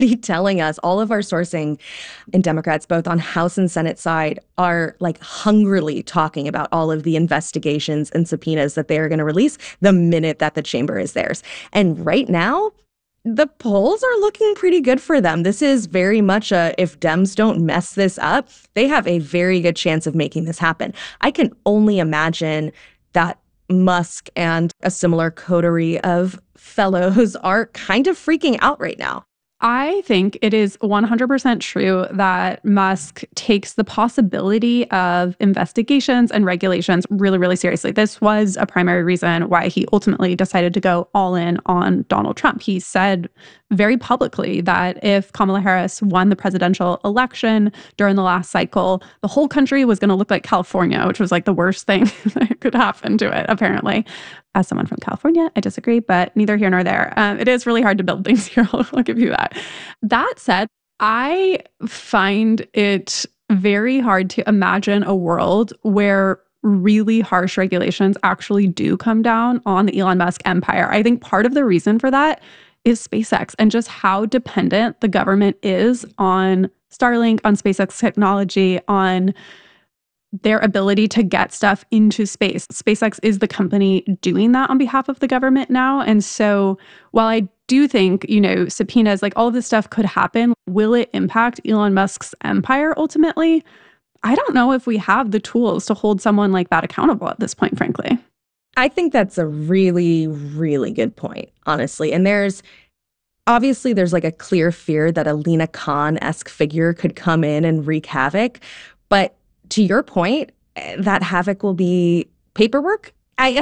telling us, all of our sourcing in Democrats, both on House and Senate side, are like hungrily talking about all of the investigations and subpoenas that they are going to release the minute that the chamber is theirs. And right now, the polls are looking pretty good for them. This is very much if Dems don't mess this up, they have a very good chance of making this happen. I can only imagine that Musk and a similar coterie of fellows are kind of freaking out right now. I think it is 100% true that Musk takes the possibility of investigations and regulations really, really seriously. This was a primary reason why he ultimately decided to go all in on Donald Trump. He said very publicly that if Kamala Harris won the presidential election during the last cycle, the whole country was going to look like California, which was like the worst thing that could happen to it, apparently. As someone from California, I disagree, but neither here nor there. It is really hard to build things here. I'll give you that. That said, I find it very hard to imagine a world where really harsh regulations actually do come down on the Elon Musk empire. I think part of the reason for that is SpaceX and just how dependent the government is on Starlink, on SpaceX technology, on their ability to get stuff into space. SpaceX is the company doing that on behalf of the government now. And so while I do think, subpoenas, like all of this stuff could happen, will it impact Elon Musk's empire ultimately? I don't know if we have the tools to hold someone like that accountable at this point, frankly. I think that's a really, really good point, honestly. And there's like a clear fear that a Lina Khan-esque figure could come in and wreak havoc. But to your point, that havoc will be paperwork. I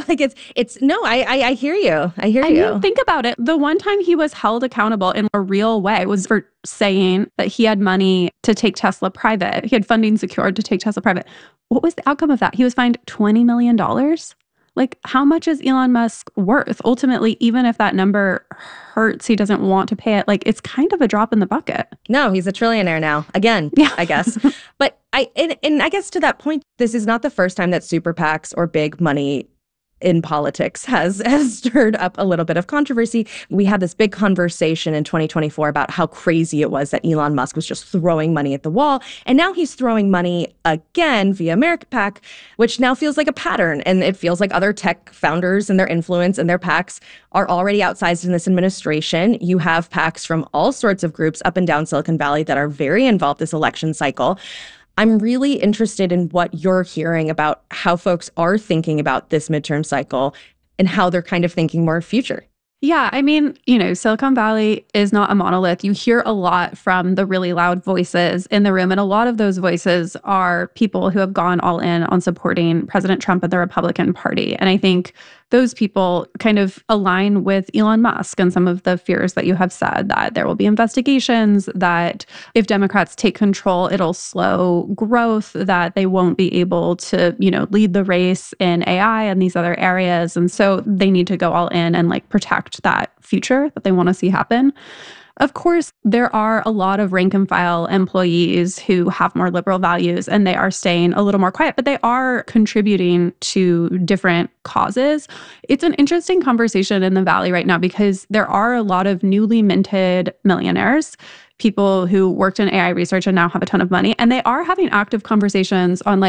hear you. I mean, think about it. The one time he was held accountable in a real way was for saying that he had money to take Tesla private. He had funding secured to take Tesla private. What was the outcome of that? He was fined $20 million. Like, how much is Elon Musk worth? Ultimately, even if that number hurts, he doesn't want to pay it. Like, it's kind of a drop in the bucket. No, he's a trillionaire now. Again, yeah. I guess. But I guess to that point, this is not the first time that super PACs or big money in politics has stirred up a little bit of controversy. We had this big conversation in 2024 about how crazy it was that Elon Musk was just throwing money at the wall. And now he's throwing money again via AmericaPac, which now feels like a pattern. And it feels like other tech founders and their influence and their PACs are already outsized in this administration. You have PACs from all sorts of groups up and down Silicon Valley that are very involved this election cycle. I'm really interested in what you're hearing about how folks are thinking about this midterm cycle and how they're kind of thinking more future. Yeah, I mean, Silicon Valley is not a monolith. You hear a lot from the really loud voices in the room, and a lot of those voices are people who have gone all in on supporting President Trump and the Republican Party. And I think those people kind of align with Elon Musk and some of the fears that you have said, that there will be investigations, that if Democrats take control, it'll slow growth, that they won't be able to, lead the race in AI and these other areas. And so they need to go all in and protect that future that they want to see happen. Of course, there are a lot of rank and file employees who have more liberal values and they are staying a little more quiet, but they are contributing to different causes. It's an interesting conversation in the Valley right now because there are a lot of newly minted millionaires, people who worked in AI research and now have a ton of money, and they are having active conversations on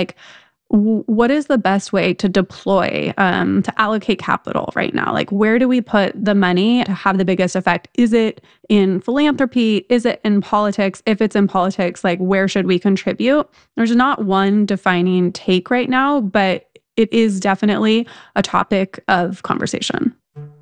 what is the best way to deploy, to allocate capital right now? Where do we put the money to have the biggest effect? Is it in philanthropy? Is it in politics? If it's in politics, where should we contribute? There's not one defining take right now, but it is definitely a topic of conversation.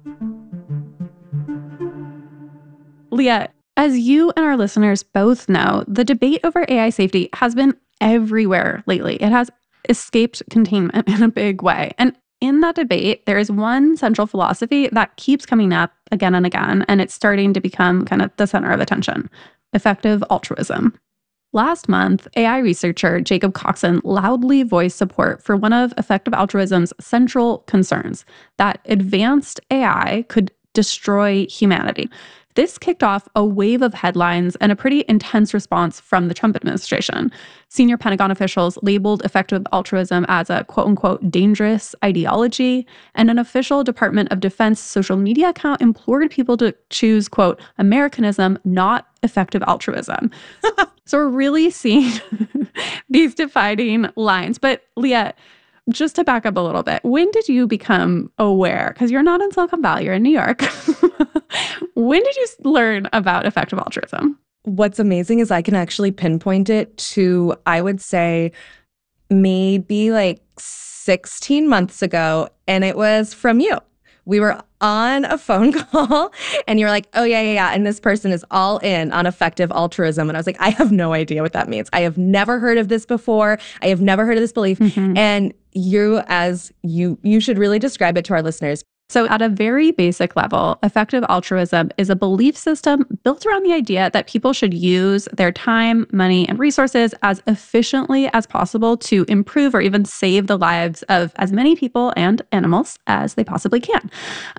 Leah, as you and our listeners both know, the debate over AI safety has been everywhere lately. It has escaped containment in a big way. And in that debate, there is one central philosophy that keeps coming up again and again, and it's starting to become kind of the center of attention: effective altruism. Last month, AI researcher Jacob Coxon loudly voiced support for one of effective altruism's central concerns, that advanced AI could destroy humanity. this kicked off a wave of headlines and a pretty intense response from the Trump administration. Senior Pentagon officials labeled effective altruism as a quote-unquote dangerous ideology, and an official Department of Defense social media account implored people to choose, quote, Americanism, not effective altruism. So we're really seeing these defining lines. But Leah, just to back up a little bit, when did you become aware? Because you're not in Silicon Valley, you're in New York. When did you learn about effective altruism? What's amazing is I can actually pinpoint it to, I would say, maybe like 16 months ago, and it was from you. We were on a phone call and you're like, oh, yeah. And this person is all in on effective altruism. And I was like, I have no idea what that means. I have never heard of this before. I have never heard of this belief. And you should really describe it to our listeners. So at a very basic level, effective altruism is a belief system built around the idea that people should use their time, money, and resources as efficiently as possible to improve or even save the lives of as many people and animals as they possibly can.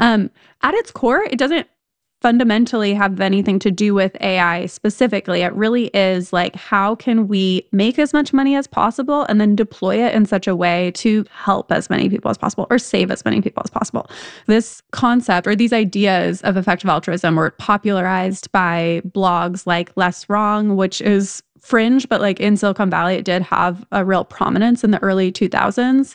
At its core, it doesn't fundamentally have anything to do with AI specifically. It really is like, how can we make as much money as possible and then deploy it in such a way to help as many people as possible or save as many people as possible? This concept or these ideas of effective altruism were popularized by blogs like Less Wrong, which is fringe, but like in Silicon Valley, it did have a real prominence in the early 2000s.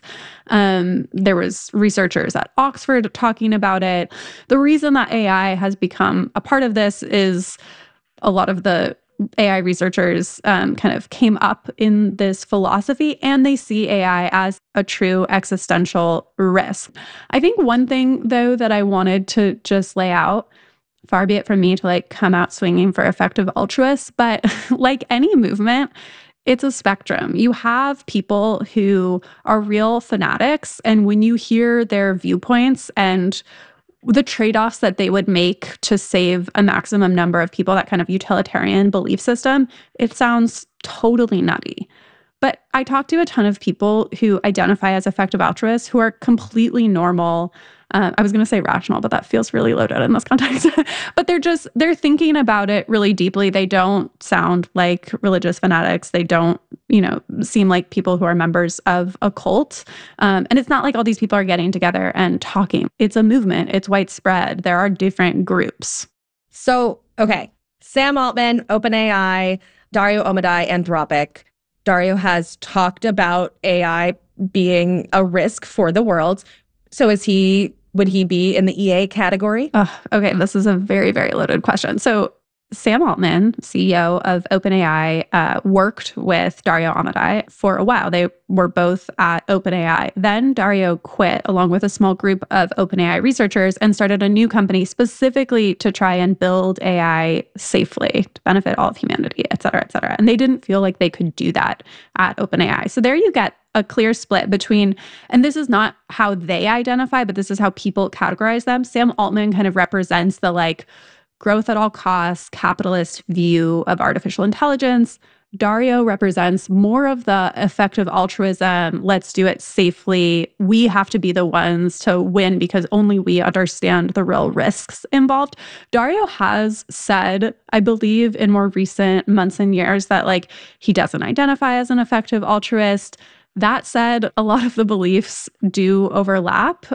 There was researchers at Oxford talking about it. The reason that AI has become a part of this is a lot of the AI researchers kind of came up in this philosophy, and they see AI as a true existential risk. I think one thing, though, that I wanted to just lay out, far be it from me to like come out swinging for effective altruists, but like any movement, it's a spectrum. You have people who are real fanatics, and when you hear their viewpoints and the trade-offs that they would make to save a maximum number of people, that kind of utilitarian belief system, it sounds totally nutty. But I talk to a ton of people who identify as effective altruists who are completely normal. I was going to say rational, but that feels really loaded in this context. But they're thinking about it really deeply. They don't sound like religious fanatics. They don't, seem like people who are members of a cult. And it's not like all these people are getting together and talking. It's a movement. It's widespread. There are different groups. So, okay. Sam Altman, OpenAI, Dario Amodei, Anthropic. Dario has talked about AI being a risk for the world. So would he be in the EA category? Okay, this is a very, very loaded question. So Sam Altman, CEO of OpenAI, worked with Dario Amodei for a while. They were both at OpenAI. Then Dario quit along with a small group of OpenAI researchers and started a new company specifically to try and build AI safely to benefit all of humanity, et cetera, et cetera. And they didn't feel like they could do that at OpenAI. So there you get a clear split between, and this is not how they identify, but this is how people categorize them. Sam Altman kind of represents the like growth at all costs, capitalist view of artificial intelligence. Dario represents more of the effective altruism. Let's do it safely. We have to be the ones to win because only we understand the real risks involved. Dario has said, I believe in more recent months and years, that like he doesn't identify as an effective altruist. That said, a lot of the beliefs do overlap.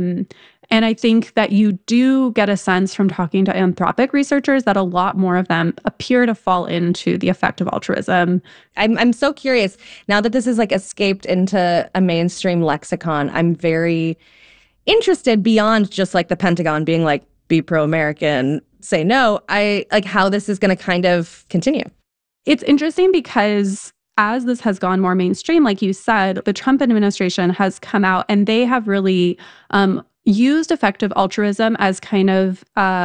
And I think that you do get a sense from talking to Anthropic researchers that a lot more of them appear to fall into the effective altruism. I'm so curious. Now that this has like escaped into a mainstream lexicon, I'm very interested beyond just like the Pentagon being like, be pro-American, say no. I like how this is going to kind of continue. It's interesting because as this has gone more mainstream, like you said, the Trump administration has come out and they have really used effective altruism as kind of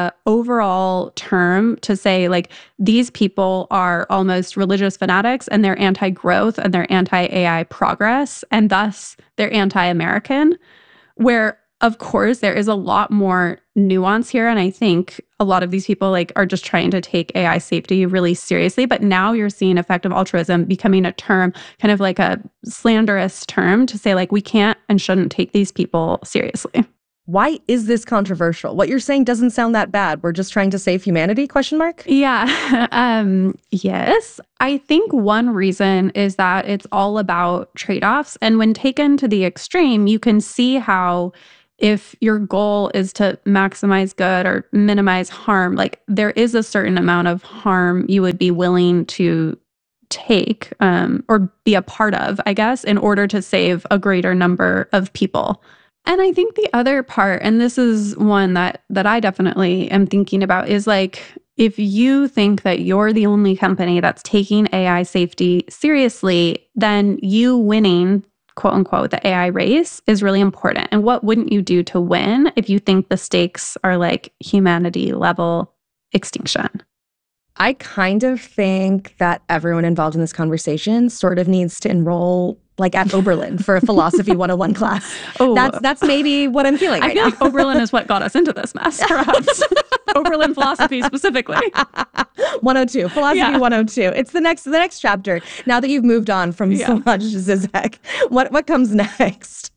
overall term to say like these people are almost religious fanatics and they're anti-growth and they're anti-AI progress and thus they're anti-American, where of course there is a lot more nuance here. And I think a lot of these people like are just trying to take AI safety really seriously. But now you're seeing effective altruism becoming a term, kind of like a slanderous term to say like we can't and shouldn't take these people seriously. Why is this controversial? What you're saying doesn't sound that bad. We're just trying to save humanity, question mark? Yeah. Yes. I think one reason is that it's all about trade-offs. And when taken to the extreme, you can see how if your goal is to maximize good or minimize harm, like there is a certain amount of harm you would be willing to take or be a part of, I guess, in order to save a greater number of people. And I think the other part, and this is one that I definitely am thinking about, is like if you think that you're the only company that's taking AI safety seriously, then you winning, quote unquote, the AI race is really important. And what wouldn't you do to win if you think the stakes are like humanity level extinction? I kind of think that everyone involved in this conversation sort of needs to enroll like at Oberlin for a philosophy 101 class. Oh, That's maybe what I'm feeling right I feel now. like Oberlin is what got us into this mess, perhaps. Oberlin philosophy specifically. 102, philosophy 102. It's the next chapter. Now that you've moved on from Szilagyi Zizek, what comes next?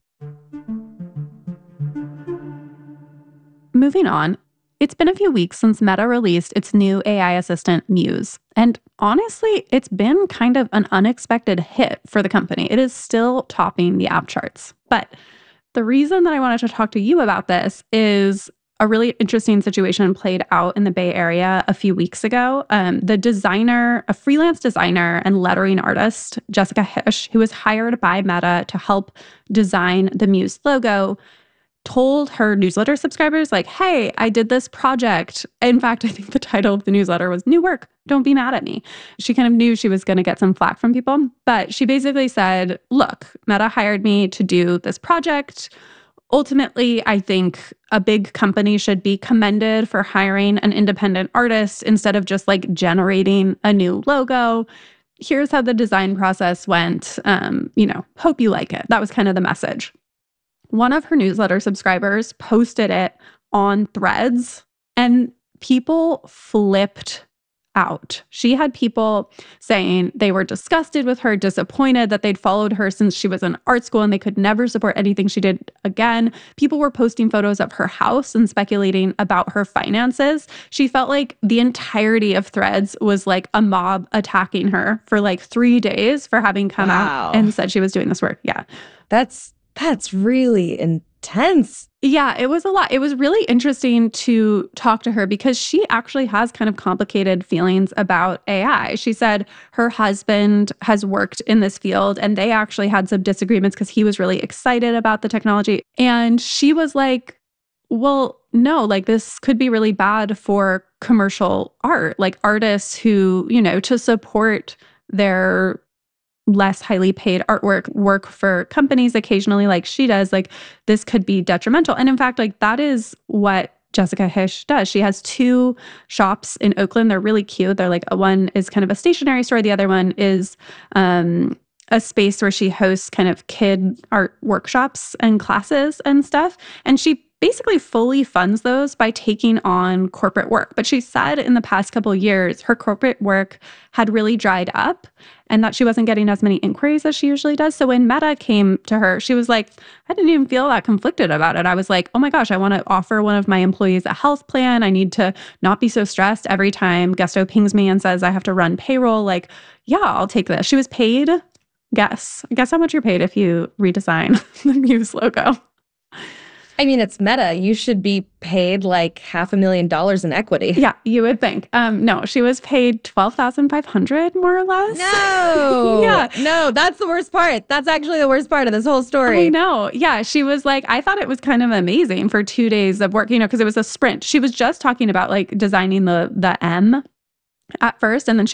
Moving on. It's been a few weeks since Meta released its new AI assistant, Muse. And honestly, it's been kind of an unexpected hit for the company. It is still topping the app charts. But the reason that I wanted to talk to you about this is a really interesting situation played out in the Bay Area a few weeks ago. The designer, a freelance designer and lettering artist, Jessica Hische, who was hired by Meta to help design the Muse logo, told her newsletter subscribers, like, hey, I did this project. In fact, I think the title of the newsletter was New Work, Don't Be Mad at Me. She kind of knew she was going to get some flack from people, but she basically said, look, Meta hired me to do this project. Ultimately, I think a big company should be commended for hiring an independent artist instead of just like generating a new logo. Here's how the design process went. Hope you like it. That was kind of the message. One of her newsletter subscribers posted it on Threads and people flipped out. She had people saying they were disgusted with her, disappointed that they'd followed her since she was in art school and they could never support anything she did again. People were posting photos of her house and speculating about her finances. She felt like the entirety of Threads was like a mob attacking her for like 3 days for having come out and said she was doing this work. Yeah. That's really intense. Yeah, it was a lot. It was really interesting to talk to her because she actually has kind of complicated feelings about AI. She said her husband has worked in this field and they actually had some disagreements because he was really excited about the technology. And she was like, well, no, like this could be really bad for commercial art, like artists who, to support their less highly paid artwork work for companies occasionally like she does, like this could be detrimental. And in fact, like that is what Jessica Hische does. She has 2 shops in Oakland. They're really cute. They're like, one is kind of a stationery store. The other one is a space where she hosts kind of kid art workshops and classes and stuff. And she basically fully funds those by taking on corporate work. But she said in the past couple of years, her corporate work had really dried up and that she wasn't getting as many inquiries as she usually does. So when Meta came to her, she was like, I didn't even feel that conflicted about it. I was like, oh my gosh, I want to offer one of my employees a health plan. I need to not be so stressed every time Gusto pings me and says I have to run payroll. Like, yeah, I'll take this. She was paid. Guess how much you're paid if you redesign the Muse logo. I mean, it's Meta. You should be paid like $500,000 in equity. Yeah, you would think. No, she was paid $12,500 more or less. No. Yeah. No, that's the worst part. That's actually the worst part of this whole story. I know. Yeah, she was like, I thought it was kind of amazing for 2 days of work, because it was a sprint. She was just talking about like designing the M at first, and then she